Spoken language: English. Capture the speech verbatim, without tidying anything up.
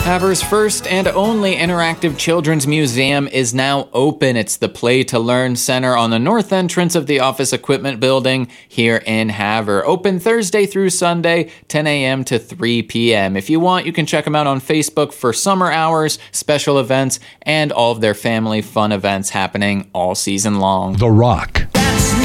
Havre's first and only interactive children's museum is now open. It's the Play to Learn Center on the north entrance of the Office Equipment Building here in Havre. Open Thursday through Sunday, ten a.m. to three p.m. If you want, you can check them out on Facebook for summer hours, special events, and all of their family fun events happening all season long. The Rock.